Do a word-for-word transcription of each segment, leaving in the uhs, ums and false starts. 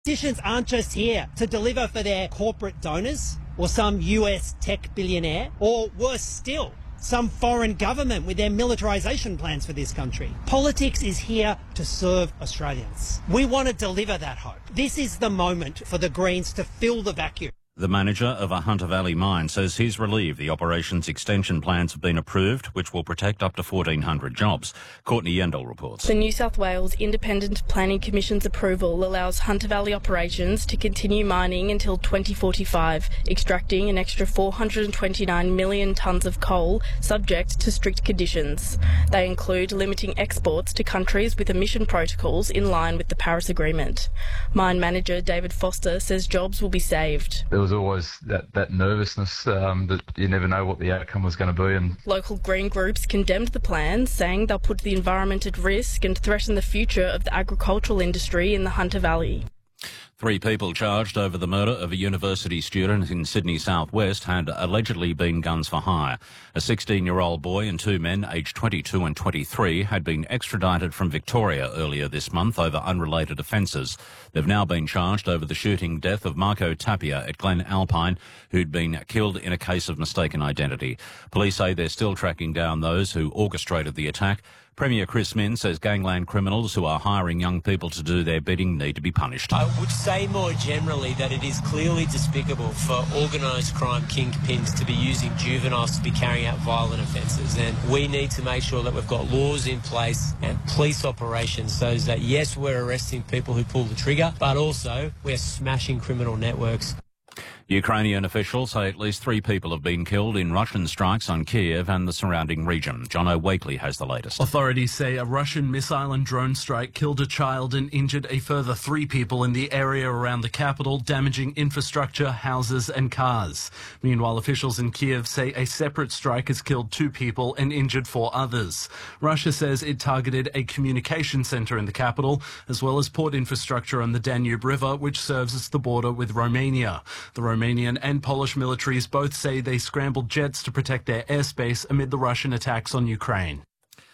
Politicians aren't just here to deliver for their corporate donors or some U S tech billionaire, or worse still, some foreign government with their militarisation plans for this country. Politics is here to serve Australians. We want to deliver that hope. This is the moment for the Greens to fill the vacuum. The manager of a Hunter Valley mine says he's relieved the operation's extension plans have been approved, which will protect up to fourteen hundred jobs. Courtney Yendall reports. The New South Wales Independent Planning Commission's approval allows Hunter Valley operations to continue mining until twenty forty-five, extracting an extra four hundred twenty-nine million tonnes of coal, subject to strict conditions. They include limiting exports to countries with emission protocols in line with the Paris Agreement. Mine manager David Foster says jobs will be saved. There was always that, that nervousness um, that you never know what the outcome was going to be. And local green groups condemned the plans, saying they'll put the environment at risk and threaten the future of the agricultural industry in the Hunter Valley. Three people charged over the murder of a university student in Sydney southwest had allegedly been guns for hire. A sixteen-year-old boy and two men aged twenty-two and twenty-three had been extradited from Victoria earlier this month over unrelated offences. They've now been charged over the shooting death of Marco Tapia at Glen Alpine, who'd been killed in a case of mistaken identity. Police say they're still tracking down those who orchestrated the attack. Premier Chris Minns says gangland criminals who are hiring young people to do their bidding need to be punished. I would say more generally that it is clearly despicable for organised crime kingpins to be using juveniles to be carrying out violent offences, and we need to make sure that we've got laws in place and police operations so that, yes, we're arresting people who pull the trigger, but also we're smashing criminal networks. Ukrainian officials say at least three people have been killed in Russian strikes on Kiev and the surrounding region. John O'Wakely has the latest. Authorities say a Russian missile and drone strike killed a child and injured a further three people in the area around the capital, damaging infrastructure, houses and cars. Meanwhile, officials in Kiev say a separate strike has killed two people and injured four others. Russia says it targeted a communication centre in the capital, as well as port infrastructure on the Danube River, which serves as the border with Romania. The Romanian and Polish militaries both say they scrambled jets to protect their airspace amid the Russian attacks on Ukraine.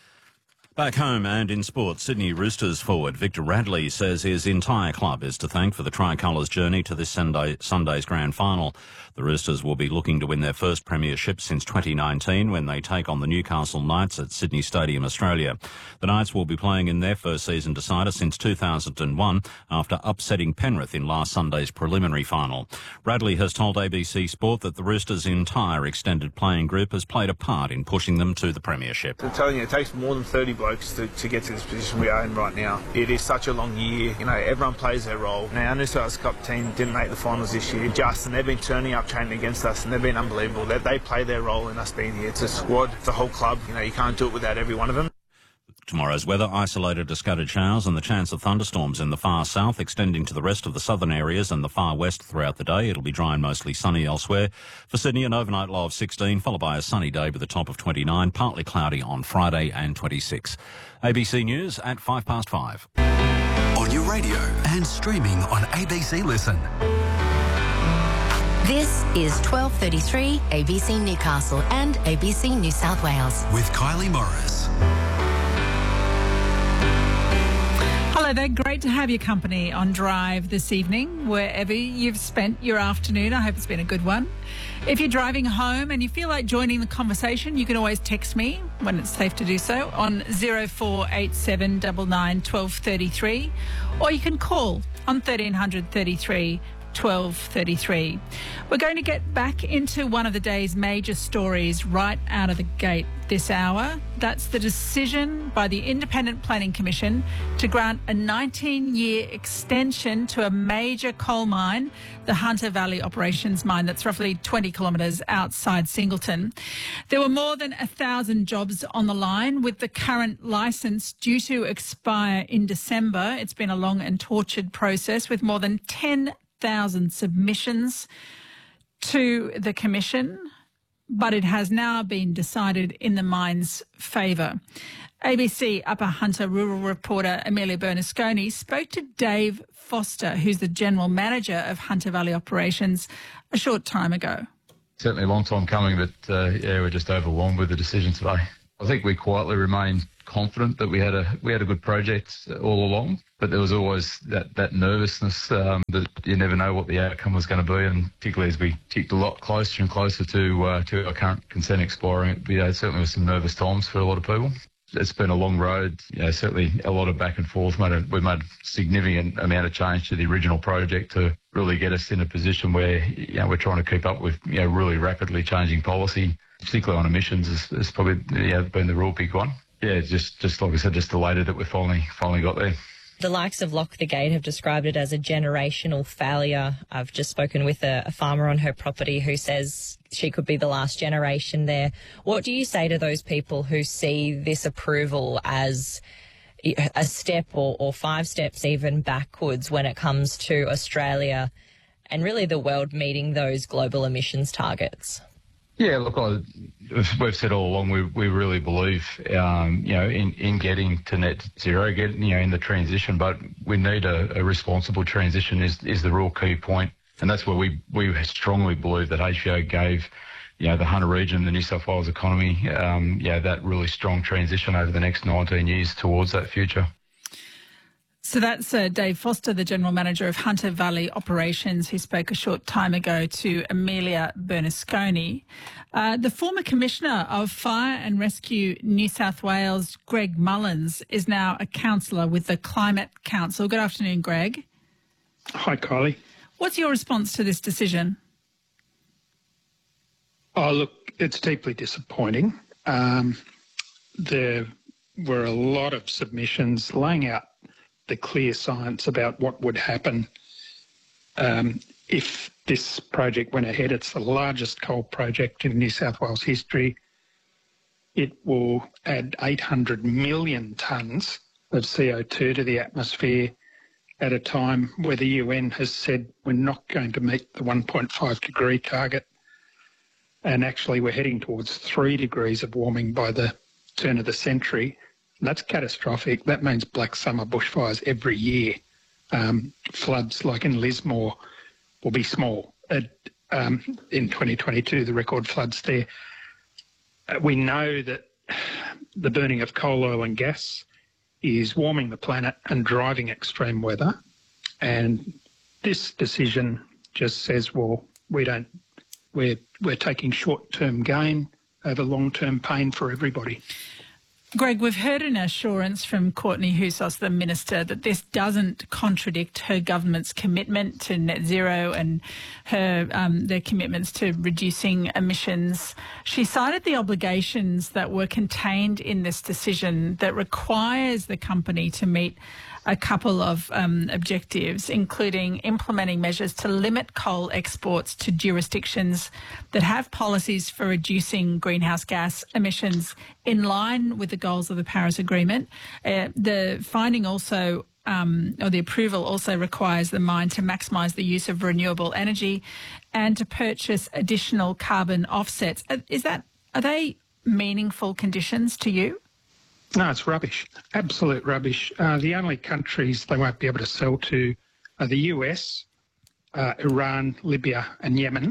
Back home and in sport, Sydney Roosters forward Victor Radley says his entire club is to thank for the Tricolours' journey to this Sunday, Sunday's grand final. The Roosters will be looking to win their first premiership since twenty nineteen when they take on the Newcastle Knights at Sydney Stadium, Australia. The Knights will be playing in their first season decider since two thousand one after upsetting Penrith in last Sunday's preliminary final. Radley has told A B C Sport that the Roosters' entire extended playing group has played a part in pushing them to the premiership. I'm telling you, it takes more than thirty blokes to, to get to this position we are in right now. It is such a long year. You know, everyone plays their role. Now, our New South Wales Cup team didn't make the finals this year. Justin, they've been turning up training against us and they've been unbelievable. They, they play their role in us being here. It's a squad, it's a whole club. You know, you can't do it without every one of them. Tomorrow's weather, isolated to scattered showers and the chance of thunderstorms in the far south, extending to the rest of the southern areas and the far west throughout the day. It'll be dry and mostly sunny elsewhere. For Sydney, an overnight low of sixteen, followed by a sunny day with a top of twenty-nine, partly cloudy on Friday and twenty-six. A B C News at five past five. On your radio and streaming on A B C Listen. This is twelve thirty-three A B C Newcastle and A B C New South Wales. With Kylie Morris. Hello there, great to have your company on Drive this evening, wherever you've spent your afternoon. I hope it's been a good one. If you're driving home and you feel like joining the conversation, you can always text me when it's safe to do so on zero four eight seven nine nine one two three three, or you can call on thirteen hundred thirty-three twelve thirty-three. We're going to get back into one of the day's major stories right out of the gate this hour. That's the decision by the Independent Planning Commission to grant a nineteen-year extension to a major coal mine, the Hunter Valley Operations Mine, that's roughly twenty kilometres outside Singleton. There were more than one thousand jobs on the line, with the current licence due to expire in December. It's been a long and tortured process with more than ten thousand submissions to the Commission, but it has now been decided in the mine's favour. A B C Upper Hunter rural reporter Amelia Bernasconi spoke to Dave Foster, who's the General Manager of Hunter Valley Operations, a short time ago. Certainly a long time coming, but uh, yeah, we're just overwhelmed with the decision today. I think we quietly remained confident that we had a we had a good project all along, but there was always that that nervousness um, that you never know what the outcome was going to be, and particularly as we ticked a lot closer and closer to uh, to our current consent expiring, you know, certainly was some nervous times for a lot of people. It's been a long road, you know, certainly a lot of back and forth. Made a, we've made a significant amount of change to the original project to really get us in a position where, you know, we're trying to keep up with, you know, really rapidly changing policy, particularly on emissions, is, is probably, you know, been the real big one. Yeah, just just like I said, just elated that we finally finally got there. The likes of Lock the Gate have described it as a generational failure. I've just spoken with a, a farmer on her property who says she could be the last generation there. What do you say to those people who see this approval as a step or, or five steps even backwards when it comes to Australia and really the world meeting those global emissions targets? Yeah, look, I, we've said all along we we really believe, um, you know, in, in getting to net zero, get you know, in the transition, but we need a, a responsible transition is is the real key point, and that's where we we strongly believe that H V O gave, you know, the Hunter region, the New South Wales economy, um, yeah, that really strong transition over the next nineteen years towards that future. So that's uh, Dave Foster, the General Manager of Hunter Valley Operations, who spoke a short time ago to Amelia Bernasconi. Uh, the former Commissioner of Fire and Rescue New South Wales, Greg Mullins, is now a councillor with the Climate Council. Good afternoon, Greg. Hi, Kylie. What's your response to this decision? Oh, look, it's deeply disappointing. Um, there were a lot of submissions laying out the clear science about what would happen um, if this project went ahead. It's the largest coal project in New South Wales history. It will add eight hundred million tonnes of C O two to the atmosphere at a time where the U N has said we're not going to meet the one point five degree target. And actually we're heading towards three degrees of warming by the turn of the century. That's catastrophic. That means black summer bushfires every year. Um, floods like in Lismore will be small. At, um, in twenty twenty-two, the record floods there. Uh, we know that the burning of coal, oil and gas is warming the planet and driving extreme weather. And this decision just says, well, we don't, we're, we're taking short-term gain over long-term pain for everybody. Greg, we've heard an assurance from Courtney Houssos, the Minister, that this doesn't contradict her government's commitment to net zero and her um, their commitments to reducing emissions. She cited the obligations that were contained in this decision that requires the company to meet a couple of um, objectives, including implementing measures to limit coal exports to jurisdictions that have policies for reducing greenhouse gas emissions in line with the goals of the Paris Agreement. Uh, the finding also, um, or the approval also requires the mine to maximise the use of renewable energy and to purchase additional carbon offsets. Is that, are they meaningful conditions to you? No, it's rubbish. Absolute rubbish. Uh, the only countries they won't be able to sell to are the U S, uh, Iran, Libya and Yemen.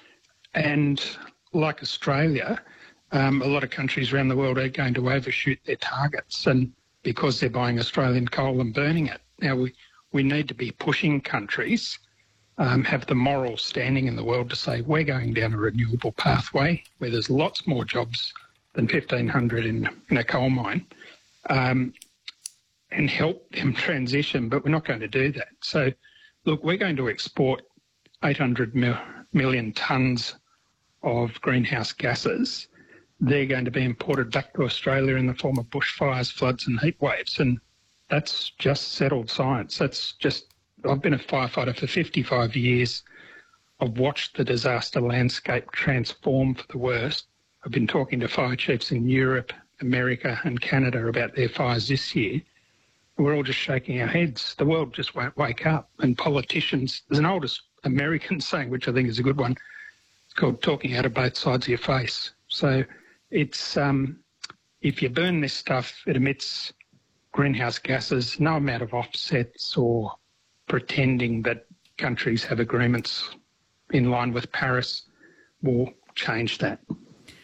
And like Australia, um, a lot of countries around the world are going to overshoot their targets, and because they're buying Australian coal and burning it. Now, we, we need to be pushing countries, um, have the moral standing in the world to say we're going down a renewable pathway where there's lots more jobs than fifteen hundred in, in a coal mine, um, and help them transition, but we're not going to do that. So, look, we're going to export eight hundred mil, million tonnes of greenhouse gases. They're going to be imported back to Australia in the form of bushfires, floods and heat waves, and that's just settled science. That's just, I've been a firefighter for fifty-five years. I've watched the disaster landscape transform for the worst. I've been talking to fire chiefs in Europe, America and Canada about their fires this year. We're all just shaking our heads. The world just won't wake up. And politicians, there's an old American saying, which I think is a good one. It's called talking out of both sides of your face. So it's, um, if you burn this stuff, it emits greenhouse gases, no amount of offsets or pretending that countries have agreements in line with Paris will change that.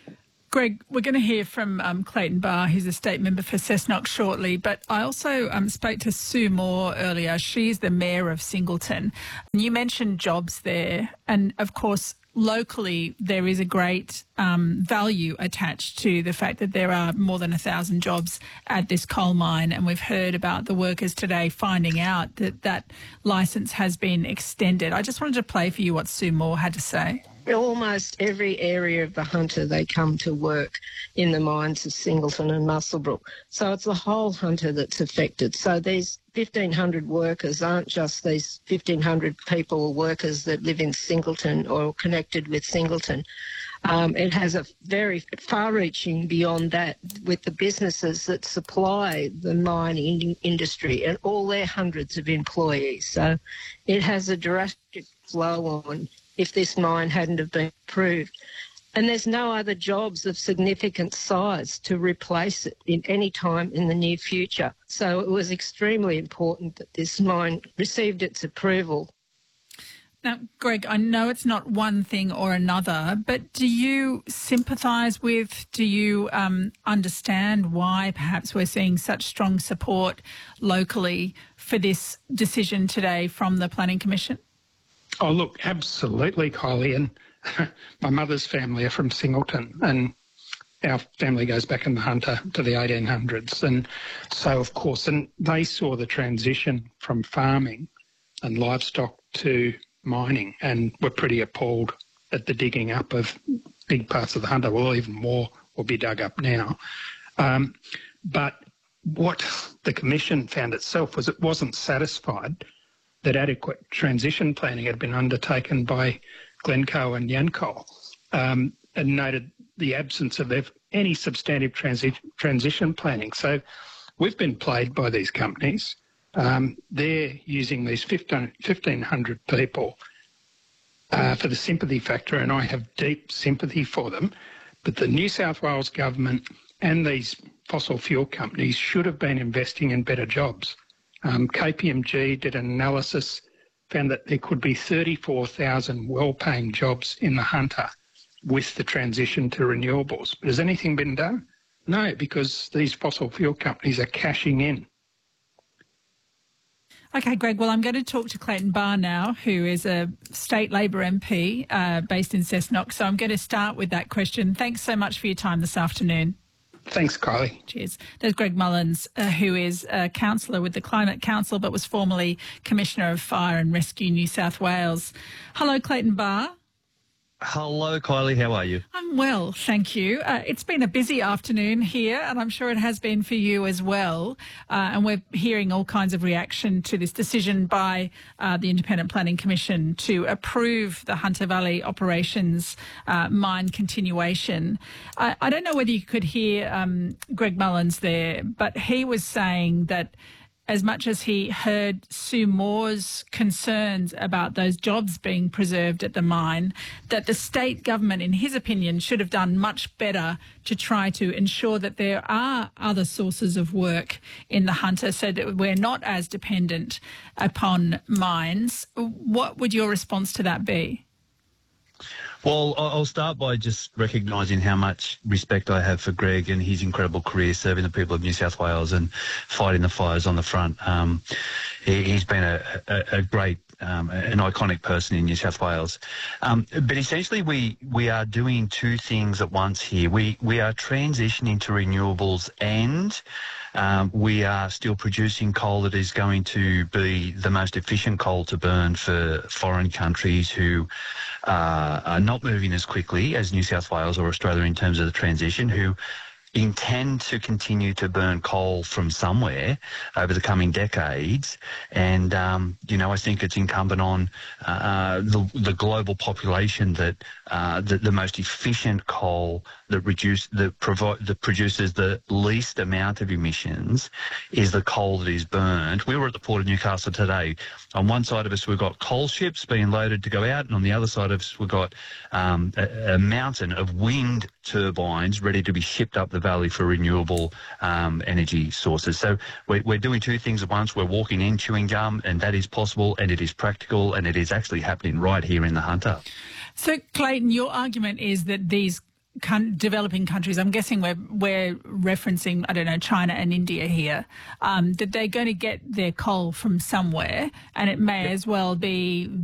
Greg, we're going to hear from um, Clayton Barr, who's a state member for Cessnock shortly, but I also um, spoke to Sue Moore earlier. She's the mayor of Singleton. And you mentioned jobs there, and of course, locally there is a great um, value attached to the fact that there are more than a thousand jobs at this coal mine, and we've heard about the workers today finding out that that licence has been extended. I just wanted to play for you what Sue Moore had to say. Almost every area of the Hunter, they come to work in the mines of Singleton and Muswellbrook. So it's the whole Hunter that's affected. So these fifteen hundred workers aren't just these fifteen hundred people or workers that live in Singleton or connected with Singleton. Um, it has a very far-reaching beyond that with the businesses that supply the mining industry and all their hundreds of employees. So it has a drastic flow on if this mine hadn't have been approved. And there's no other jobs of significant size to replace it in any time in the near future. So it was extremely important that this mine received its approval. Now, Greg, I know it's not one thing or another, but do you sympathise with, do you um, understand why perhaps we're seeing such strong support locally for this decision today from the Planning Commission? Oh, look, absolutely, Kylie. And my mother's family are from Singleton, and our family goes back in the Hunter to the eighteen hundreds. And so, of course, and they saw the transition from farming and livestock to mining and were pretty appalled at the digging up of big parts of the Hunter. Well, even more will be dug up now. Um, but what the Commission found itself was it wasn't satisfied that adequate transition planning had been undertaken by Glencoe and Yancoal, um, and noted the absence of any substantive transi- transition planning. So we've been played by these companies. Um, they're using these fifteen hundred people uh, for the sympathy factor, and I have deep sympathy for them. But the New South Wales government and these fossil fuel companies should have been investing in better jobs. Um, K P M G did an analysis, found that there could be thirty-four thousand well-paying jobs in the Hunter with the transition to renewables. But has anything been done? No, because these fossil fuel companies are cashing in. Okay, Greg, well, I'm going to talk to Clayton Barr now, who is a state Labor M P uh, based in Cessnock. So I'm going to start with that question. Thanks so much for your time this afternoon. Thanks, Kylie. Cheers. There's Greg Mullins, uh, who is a councillor with the Climate Council, but was formerly Commissioner of Fire and Rescue New South Wales. Hello, Clayton Barr. Hello, Kylie. How are you? I'm well, thank you. Uh, it's been a busy afternoon here, and I'm sure it has been for you as well. Uh, and we're hearing all kinds of reaction to this decision by uh, the Independent Planning Commission to approve the Hunter Valley Operations uh, mine continuation. I, I don't know whether you could hear um, Greg Mullins there, but he was saying that as much as he heard Sue Moore's concerns about those jobs being preserved at the mine, that the state government, in his opinion, should have done much better to try to ensure that there are other sources of work in the Hunter so that we're not as dependent upon mines. What would your response to that be? Well, I'll start by just recognising how much respect I have for Greg and his incredible career serving the people of New South Wales and fighting the fires on the front. Um, he, he's been a, a, a great, um, an iconic person in New South Wales. Um, but essentially, we we are doing two things at once here. We we are transitioning to renewables and Um, we are still producing coal that is going to be the most efficient coal to burn for foreign countries who uh, are not moving as quickly as New South Wales or Australia in terms of the transition, who intend to continue to burn coal from somewhere over the coming decades. And, um, you know, I think it's incumbent on uh, the, the global population that uh, the, the most efficient coal that, reduce, that, provi- that produces the least amount of emissions is the coal that is burned. We were at the Port of Newcastle today. On one side of us, we've got coal ships being loaded to go out, and on the other side of us, we've got um, a, a mountain of wind turbines ready to be shipped up the valley for renewable um, energy sources. So we're, we're doing two things at once. We're walking in chewing gum, and that is possible, and it is practical, and it is actually happening right here in the Hunter. So, Clayton, your argument is that these con- developing countries, I'm guessing we're, we're referencing, I don't know, China and India here, um, that they're going to get their coal from somewhere, and it may yep. as well be